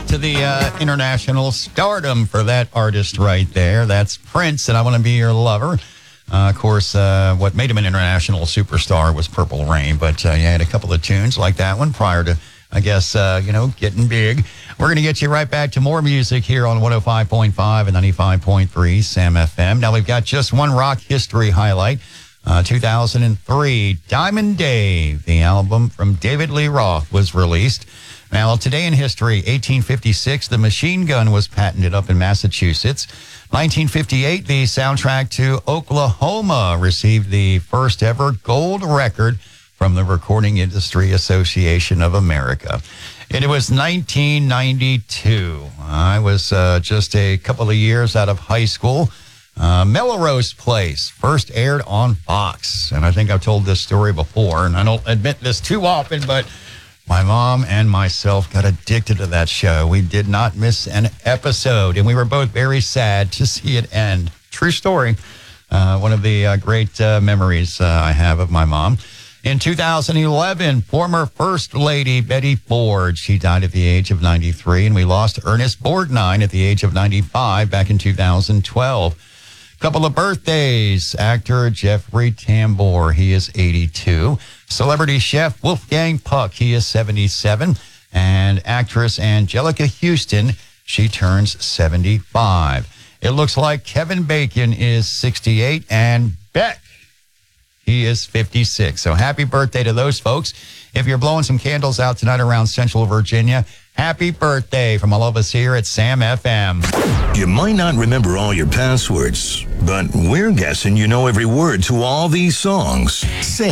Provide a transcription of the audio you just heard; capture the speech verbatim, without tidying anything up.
to the uh, international stardom for that artist right there. That's Prince, and I Want to Be Your Lover. Uh, of course, uh, what made him an international superstar was Purple Rain, but uh, he had a couple of tunes like that one prior to, I guess, uh, you know, getting big. We're going to get you right back to more music here on one oh five point five and ninety-five point three Sam F M. Now, we've got just one rock history highlight. Uh, two thousand three, Diamond Dave, the album from David Lee Roth, was released. Now, today in history, eighteen fifty-six, the machine gun was patented up in Massachusetts. nineteen fifty-eight, the soundtrack to Oklahoma received the first ever gold record from the Recording Industry Association of America. And it was nineteen ninety-two. I was uh, just a couple of years out of high school. Uh, Melrose Place first aired on Fox. And I think I've told this story before, and I don't admit this too often, but my mom and myself got addicted to that show. We did not miss an episode, and we were both very sad to see it end. True story. Uh, one of the uh, great uh, memories uh, I have of my mom. In two thousand eleven, former First Lady Betty Ford, she died at the age of ninety-three, and we lost Ernest Borgnine at the age of ninety-five back in two thousand twelve. Couple of birthdays. Actor Jeffrey Tambor, he is eighty-two. Celebrity chef Wolfgang Puck, he is seventy-seven. And actress Angelica Houston, she turns seventy-five. It looks like Kevin Bacon is sixty-eight, and Beck, he is fifty-six. So happy birthday to those folks. If you're blowing some candles out tonight around Central Virginia, happy birthday from all of us here at Sam F M. You might not remember all your passwords, but we're guessing you know every word to all these songs. Sam